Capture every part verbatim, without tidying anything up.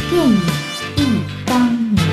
电影忆当年。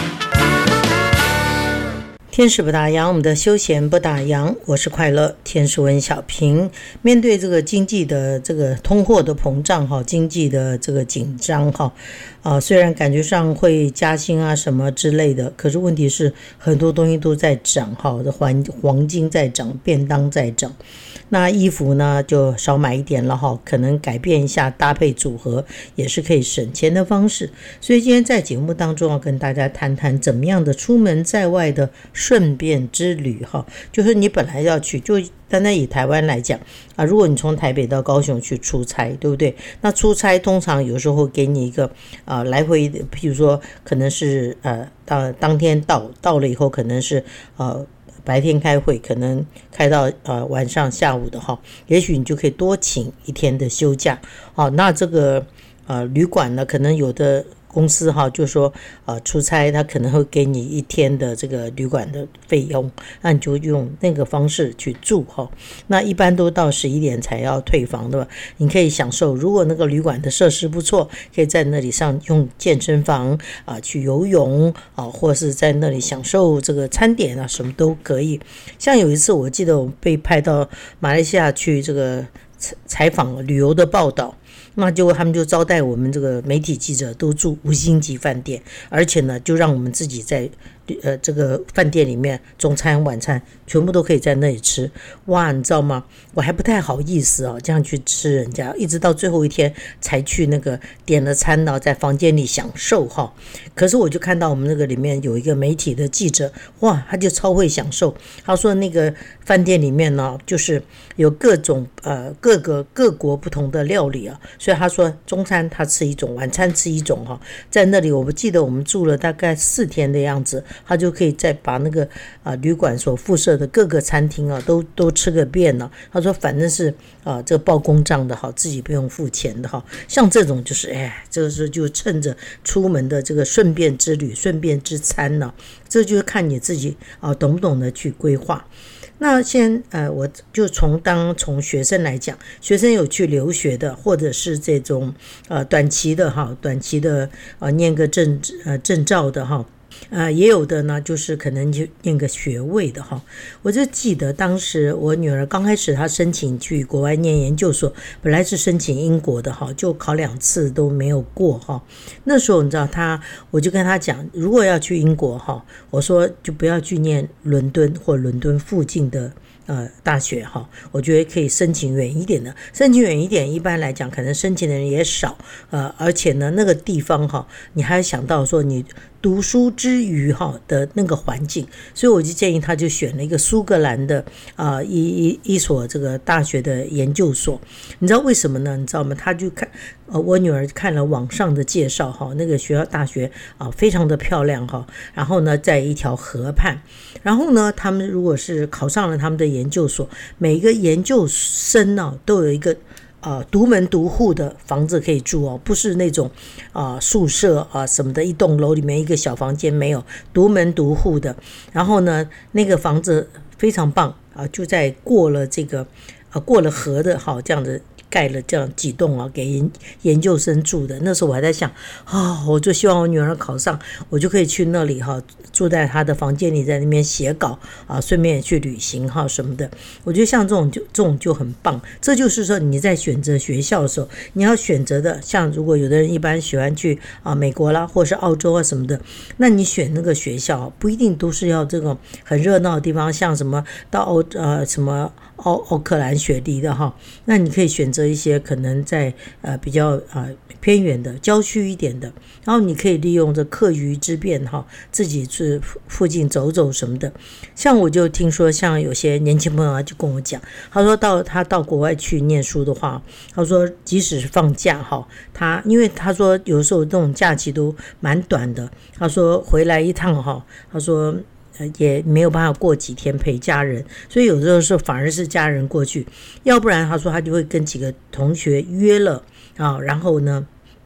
天使不打烊，我们的休闲不打烊，我是快乐天使文小平。面对这个经济的这个通货的膨胀哈，经济的这个紧张哈，啊，虽然感觉上会加薪啊什么之类的，可是问题是很多东西都在涨哈，黄黄金在涨，便当在涨。那衣服呢就少买一点了哈，可能改变一下搭配组合也是可以省钱的方式。所以今天在节目当中要跟大家谈谈怎么样的出门在外的顺便之旅哈，就是你本来要去，就单单以台湾来讲啊，如果你从台北到高雄去出差，对不对？那出差通常有时候会给你一个啊来回的，譬如说可能是呃当当天到到了以后，可能是呃。白天开会可能开到呃晚上下午的哈，也许你就可以多请一天的休假。好，那这个呃旅馆呢，可能有的公司哈就说呃出差他可能会给你一天的这个旅馆的费用，那你就用那个方式去住哈。那一般都到十一点才要退房的吧？你可以享受，如果那个旅馆的设施不错，可以在那里上用健身房啊、呃、去游泳啊，或是在那里享受这个餐点啊，什么都可以。像有一次我记得我被派到马来西亚去这个采访旅游的报道。那结果他们就招待我们这个媒体记者都住五星级饭店，而且呢就让我们自己在呃这个饭店里面中餐晚餐全部都可以在那里吃。哇，你知道吗？我还不太好意思啊，这样去吃人家，一直到最后一天才去那个点了餐呢，在房间里享受哈。可是我就看到我们那个里面有一个媒体的记者，哇，他就超会享受。他说那个饭店里面呢，就是有各种呃各个各国不同的料理啊。所以他说中餐他吃一种，晚餐吃一种哈，在那里我们记得我们住了大概四天的样子，他就可以再把那个啊、呃、旅馆所附设的各个餐厅啊都都吃个遍了。他说反正是啊、呃、这个报公账的哈，自己不用付钱的哈。像这种就是哎，这个时候就趁着出门的这个顺便之旅、顺便之餐呢，这就是看你自己啊、呃、懂不懂得去规划。那先呃，我就从当从学生来讲，学生有去留学的，或者是这种呃短期的哈，短期的呃念个证呃证照的哈。呃，也有的呢，就是可能就念个学位的哈。我就记得当时我女儿刚开始她申请去国外念研究所，本来是申请英国的哈，就考两次都没有过哈。那时候你知道她，我就跟她讲，如果要去英国哈，我说就不要去念伦敦或伦敦附近的呃大学哈，我觉得可以申请远一点的，申请远一点，一般来讲可能申请的人也少，呃，而且呢那个地方哈，你还想到说你读书之余哈的那个环境，所以我就建议他就选了一个苏格兰的啊、呃、一一一所这个大学的研究所。你知道为什么呢？你知道吗？他就看呃我女儿看了网上的介绍哈，那个学校大学啊、呃、非常的漂亮哈，然后呢在一条河畔，然后呢他们如果是考上了他们的研究所，每一个研究生呢、啊、都有一个呃，独门独户的房子可以住哦，不是那种啊、呃、宿舍啊、呃、什么的，一栋楼里面一个小房间，没有，独门独户的。然后呢，那个房子非常棒啊、呃，就在过了这个啊、呃、过了河的好这样的。盖了这样几栋啊，给研研究生住的。那时候我还在想啊、哦，我就希望我女儿考上，我就可以去那里哈，住在她的房间里，在那边写稿啊，顺便也去旅行哈什么的。我觉得像这种就这种就很棒。这就是说你在选择学校的时候，你要选择的，像如果有的人一般喜欢去啊美国啦，或是澳洲啊什么的，那你选那个学校不一定都是要这种很热闹的地方，像什么到欧呃什么。奥奥克兰雪梨的哈，那你可以选择一些可能在呃比较呃偏远的郊区一点的，然后你可以利用这课余之便哈，自己去附近走走什么的。像我就听说，像有些年轻朋友就跟我讲，他说到他到国外去念书的话，他说即使是放假哈，他因为他说有时候这种假期都蛮短的，他说回来一趟哈，他说。也没有办法过几天陪家人，所以有的时候反而是家人过去，要不然他说他就会跟几个同学约了啊，然后呢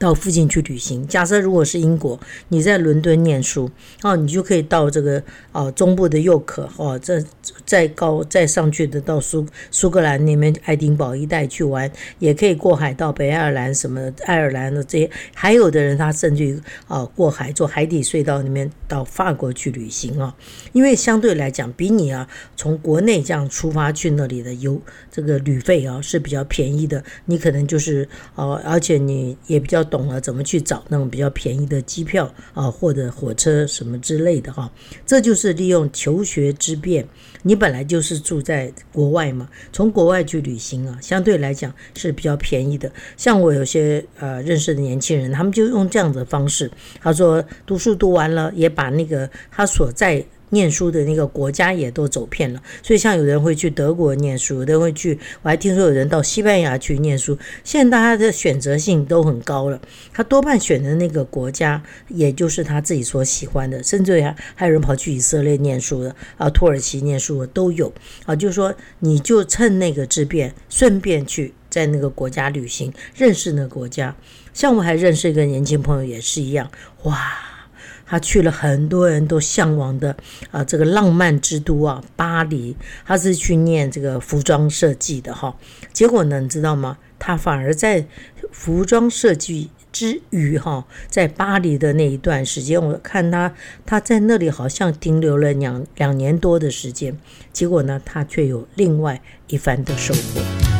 到附近去旅行。假设如果是英国，你在伦敦念书，哦，你就可以到这个哦中部的右可哦，这再高再上去的到苏苏格兰那边爱丁堡一带去玩，也可以过海到北爱尔兰什么爱尔兰的这些，还有的人他甚至于啊过海坐海底隧道里面到法国去旅行啊，因为相对来讲比你啊从国内这样出发去那里的油这个旅费啊是比较便宜的，你可能就是呃而且你也比较懂了怎么去找那种比较便宜的机票啊，或者火车什么之类的哈、啊。这就是利用求学之便，你本来就是住在国外嘛，从国外去旅行啊，相对来讲是比较便宜的。像我有些呃认识的年轻人，他们就用这样的方式，他说读书读完了，也把那个他所在念书的那个国家也都走遍了，所以像有人会去德国念书，有人会去，我还听说有人到西班牙去念书。现在大家的选择性都很高了，他多半选的那个国家，也就是他自己所喜欢的，甚至还还有人跑去以色列念书的啊，土耳其念书的都有啊。就是说，你就趁那个之便，顺便去在那个国家旅行，认识那个国家。像我还认识一个年轻朋友也是一样，哇！他去了很多人都向往的啊、呃，这个浪漫之都啊，巴黎。他是去念这个服装设计的哈，结果呢，你知道吗？他反而在服装设计之余哈，在巴黎的那一段时间，我看他他在那里好像停留了两两年多的时间，结果呢，他却有另外一番的收获。